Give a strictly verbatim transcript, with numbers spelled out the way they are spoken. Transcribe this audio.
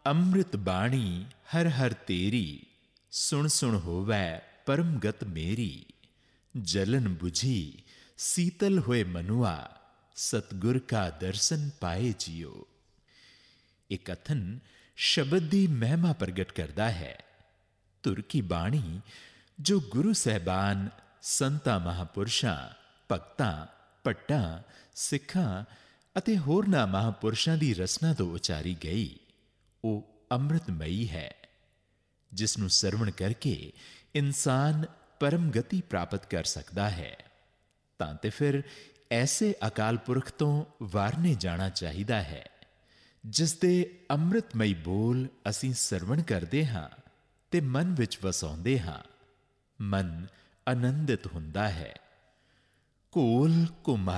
ਅੰਮ੍ਰਿਤ ਬਾਣੀ ਹਰ ਹਰ ਤੇਰੀ, ਸੁਣ ਸੁਣ ਹੋਵੈ ਪਰਮ ਗਤ ਮੇਰੀ। ਜਲਨ ਬੁਝੀ ਸੀਤਲ ਹੋਏ ਮਨੁਆ, ਸਤਿਗੁਰ ਕਾ ਦਰਸ਼ਨ ਪਾਏ ਜੀਓ। ਇਹ ਕਥਨ ਸ਼ਬਦ ਦੀ ਮਹਿਮਾ ਪ੍ਰਗਟ ਕਰਦਾ ਹੈ। ਧੁਰ ਕੀ ਬਾਣੀ ਜੋ ਗੁਰੂ ਸਾਹਿਬਾਨ, ਸੰਤਾਂ, ਮਹਾਂਪੁਰਸ਼ਾਂ, ਭਗਤਾਂ, ਭੱਟਾਂ, ਸਿੱਖਾਂ ਅਤੇ ਹੋਰਨਾਂ ਮਹਾਂਪੁਰਸ਼ਾਂ ਦੀ ਰਸਨਾ ਤੋਂ ਉਚਾਰੀ ਗਈ, ਉਹ ਅੰਮ੍ਰਿਤਮਈ ਹੈ, ਜਿਸ ਨੂੰ ਸਰਵਣ ਕਰਕੇ ਇਨਸਾਨ ਪਰਮ ਗਤੀ ਪ੍ਰਾਪਤ ਕਰ ਸਕਦਾ ਹੈ। ਤਾਂ ਤੇ ਫਿਰ ਐਸੇ ਅਕਾਲ ਪੁਰਖ ਤੋਂ ਵਾਰਨੇ ਜਾਣਾ ਚਾਹੀਦਾ ਹੈ, ਜਿਸ ਦੇ ਅੰਮ੍ਰਿਤਮਈ ਬੋਲ ਅਸੀਂ ਸਰਵਣ ਕਰਦੇ ਹਾਂ ਤੇ ਮਨ ਵਿੱਚ ਵਸਾਉਂਦੇ ਹਾਂ। ਮਨ ਆਨੰਦਿਤ ਹੁੰਦਾ ਹੈ। ਘੋਲ ਘੁਮਾ